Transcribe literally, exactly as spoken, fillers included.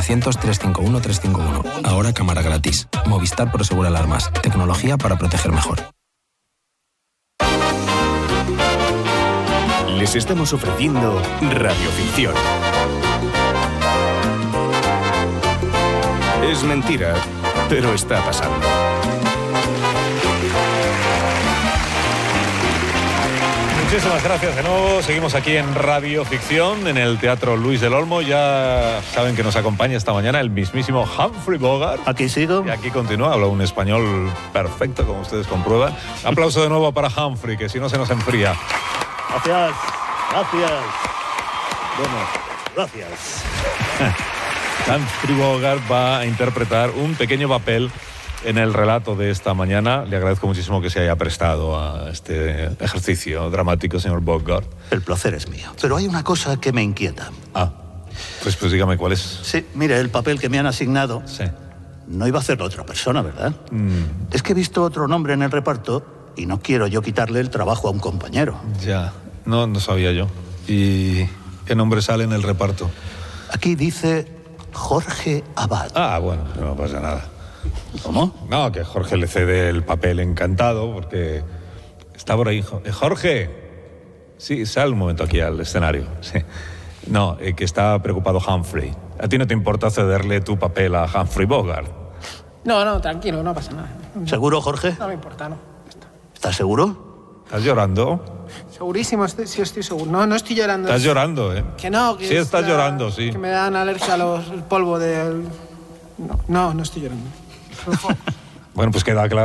novecientos, trescientos cincuenta y uno, trescientos cincuenta y uno. Ahora cámara gratis. Movistar Prosegur Alarmas. Tecnología para proteger mejor. Les estamos ofreciendo radioficción. Es mentira, pero está pasando. Muchísimas gracias de nuevo. Seguimos aquí en Radio Ficción, en el Teatro Luis del Olmo. Ya saben que nos acompaña esta mañana el mismísimo Humphrey Bogart. Aquí sigo. Y aquí continúa, habla un español perfecto, como ustedes comprueban. Aplauso de nuevo para Humphrey, que si no se nos enfría. Gracias, gracias. Bueno, gracias. Humphrey Bogart va a interpretar un pequeño papel en el relato de esta mañana. Le agradezco muchísimo que se haya prestado a este ejercicio dramático, señor Bogart. El placer es mío. Pero hay una cosa que me inquieta. Ah, pues, pues dígame cuál es. Sí, mire, el papel que me han asignado Sí. no iba a hacerlo otra persona, ¿verdad? Mm, Es que he visto otro nombre en el reparto y no quiero yo quitarle el trabajo a un compañero. ya, no, no sabía yo. ¿Y qué nombre sale en el reparto? Aquí dice Jorge Abad. Ah, bueno, no pasa nada. ¿Cómo? No, que Jorge le cede el papel encantado porque está por ahí. Eh, Jorge, sí, sal un momento aquí al escenario. Sí. No, eh, que está preocupado Humphrey. ¿A ti no te importa cederle tu papel a Humphrey Bogart? No, no, tranquilo, no pasa nada. ¿Seguro, Jorge? No me importa, no. Ya está. ¿Estás seguro? ¿Estás llorando? Segurísimo, estoy, sí estoy seguro. No, no estoy llorando. Estás es- llorando, ¿eh? Que no, que Sí, es estás la- llorando, sí. Que me dan alergia a los, el polvo del... No, no, no estoy llorando. Bueno, pues queda claro.